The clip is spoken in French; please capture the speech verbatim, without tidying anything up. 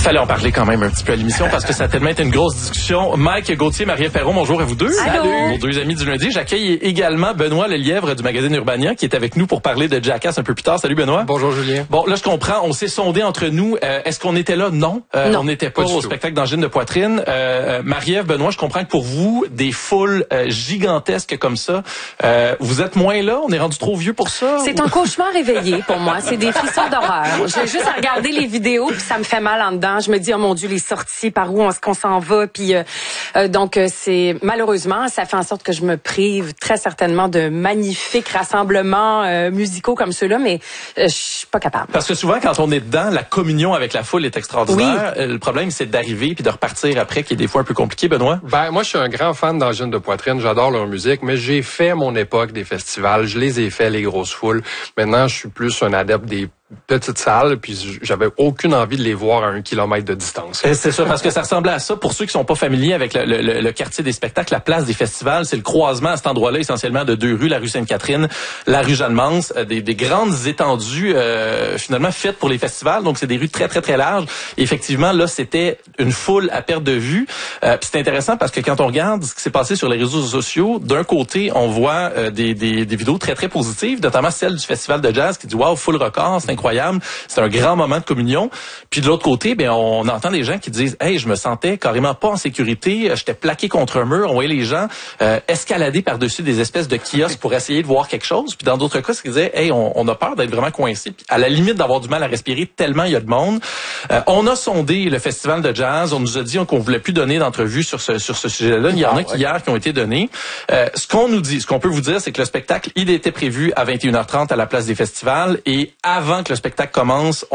Fallait en parler quand même un petit peu à l'émission parce que ça a tellement été une grosse discussion. Mike Gauthier, Marie-Ève Perron, bonjour à vous deux. Salut. Nos deux amis du lundi. J'accueille également Benoît Lelièvre du magazine Urbania qui est avec nous pour parler de Jackass un peu plus tard. Salut Benoît. Bonjour Julien. Bon, là je comprends, on s'est sondé entre nous. Euh, est-ce qu'on était là? Non. Euh, non. On n'était pas, pas au spectacle d'angine de poitrine. Euh, Marie-Ève, Benoît, je comprends que pour vous, des foules euh, gigantesques comme ça, euh, vous êtes moins là? On est rendu trop vieux pour ça? C'est ou... un cauchemar réveillé pour moi. C'est des frissons d'horreur. J'ai juste à regarder les vidéos puis ça me fait mal en dedans. Je me dis, oh mon Dieu, les sorties, par où est-ce qu'on s'en va? Puis euh, euh, donc, euh, c'est malheureusement, ça fait en sorte que je me prive très certainement de magnifiques rassemblements euh, musicaux comme ceux-là, mais euh, je suis pas capable. Parce que souvent, quand on est dedans, la communion avec la foule est extraordinaire. Oui. Le problème, c'est d'arriver puis de repartir après, qui est des fois un peu compliqué, Benoît. Ben, moi, je suis un grand fan d'Angine de poitrine. J'adore leur musique, mais j'ai fait mon époque des festivals. Je les ai fait, les grosses foules. Maintenant, je suis plus un adepte des petites salles, puis j'avais aucune envie de les voir à un kilomètre de distance. C'est ça, parce que ça ressemblait à ça. Pour ceux qui sont pas familiers avec le, le, le quartier des spectacles, la place des festivals, c'est le croisement à cet endroit-là essentiellement de deux rues, la rue Sainte-Catherine, la rue Jeanne-Mance, des, des grandes étendues euh, finalement faites pour les festivals. Donc c'est des rues très très très larges. Et effectivement, là, c'était une foule à perte de vue. Euh, puis c'est intéressant parce que quand on regarde ce qui s'est passé sur les réseaux sociaux, d'un côté, on voit euh, des, des, des vidéos très très positives, notamment celle du festival de jazz qui dit waouh, full record, c'est incroyable, c'est un grand moment de communion. Puis de l'autre côté, ben on entend des gens qui disent hey, je me sentais carrément pas en sécurité, j'étais plaqué contre un mur, on voyait les gens euh, escalader par-dessus des espèces de kiosques pour essayer de voir quelque chose. Puis dans d'autres cas, c'est qu'ils disaient hey, on, on a peur d'être vraiment coincé, puis à la limite d'avoir du mal à respirer tellement il y a de monde. Euh, on a sondé le festival de jazz, on nous a dit qu'on voulait plus donner d'entrevues sur ce sur ce sujet-là. Il y en a qui hier qui ont été données. Euh, ce qu'on nous dit, ce qu'on peut vous dire, c'est que le spectacle, il était prévu à vingt et une heures trente à la place des festivals et avant que le spectacle commence,